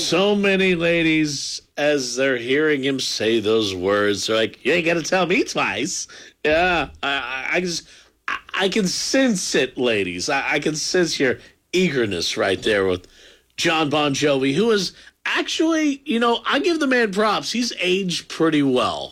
so many ladies, as they're hearing him say those words, they're like, you ain't got to tell me twice. Yeah, I can sense it, ladies. I can sense your eagerness right there with Jon Bon Jovi, who is actually, I give the man props. He's aged pretty well.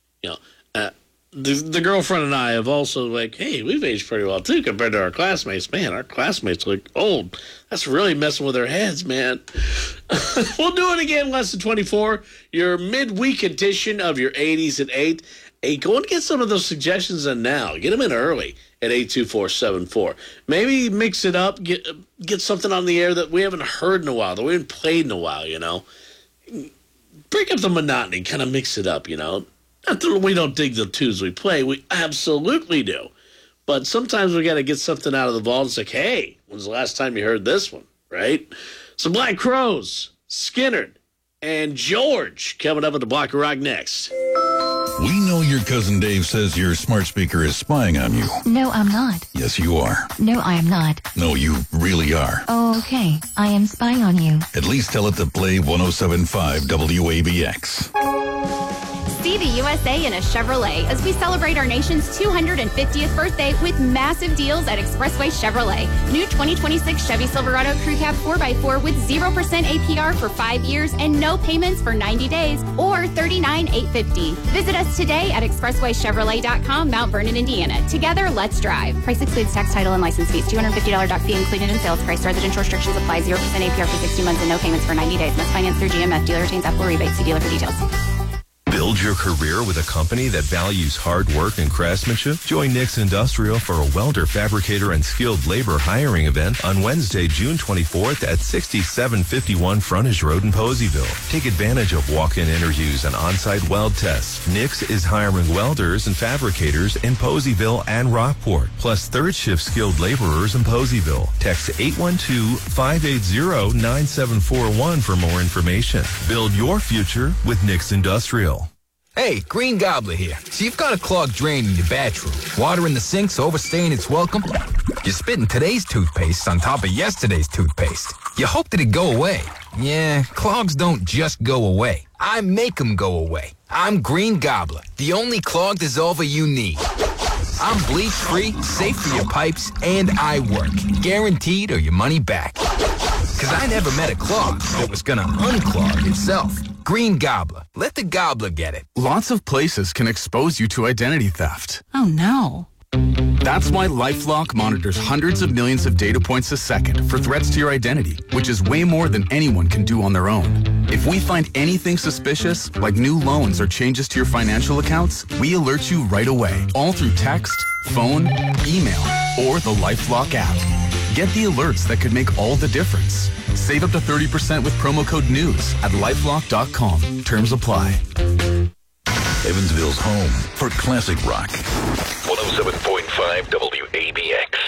The girlfriend and I have also we've aged pretty well too compared to our classmates. Man, our classmates look old. That's really messing with their heads, man. We'll do it again, Lesson 24, your midweek edition of your 80s at 8. Hey, go and get some of those suggestions in now. Get them in early at 82474. Maybe mix it up, get something on the air that we haven't heard in a while, that we haven't played in a while, Break up the monotony, kind of mix it up, Not that we don't dig the tunes we play. We absolutely do. But sometimes we got to get something out of the vault. It's like, hey, when's the last time you heard this one, right? So Black Crowes, Skynyrd, and George coming up at the Block of Rock next. We know your cousin Dave says your smart speaker is spying on you. No, I'm not. Yes, you are. No, I am not. No, you really are. Oh, okay. I am spying on you. At least tell it to play 107.5 WABX. See the USA in a Chevrolet as we celebrate our nation's 250th birthday with massive deals at Expressway Chevrolet. New 2026 Chevy Silverado Crew Cab 4x4 with 0% APR for 5 years and no payments for 90 days or $39,850. Visit us today at expresswaychevrolet.com, Mount Vernon, Indiana. Together, let's drive. Price excludes tax, title, and license fees. $250 doc fee included in sales price. Residential restrictions apply. 0% APR for 60 months and no payments for 90 days. Must finance through GMF. Dealer retains Apple rebates. See dealer for details. Build your career with a company that values hard work and craftsmanship? Join Nix Industrial for a welder, fabricator, and skilled labor hiring event on Wednesday, June 24th at 6751 Frontage Road in Poseyville. Take advantage of walk-in interviews and on-site weld tests. Nix is hiring welders and fabricators in Poseyville and Rockport, plus third-shift skilled laborers in Poseyville. Text 812-580-9741 for more information. Build your future with Nix Industrial. Hey, Green Gobbler here. So you've got a clogged drain in your bathroom. Water in the sink's overstaying its welcome. You're spitting today's toothpaste on top of yesterday's toothpaste. You hope that it go away. Yeah, clogs don't just go away. I make them go away. I'm Green Gobbler, the only clog dissolver you need. I'm bleach-free, safe for your pipes, and I work. Guaranteed or your money back. Because I never met a clog that was going to unclog itself. Green Gobbler. Let the gobbler get it. Lots of places can expose you to identity theft. Oh, no. That's why LifeLock monitors hundreds of millions of data points a second for threats to your identity, which is way more than anyone can do on their own. If we find anything suspicious, like new loans or changes to your financial accounts, we alert you right away, all through text, phone, email, or the LifeLock app. Get the alerts that could make all the difference. Save up to 30% with promo code NEWS at LifeLock.com. Terms apply. Evansville's home for classic rock. 107.5 WABX.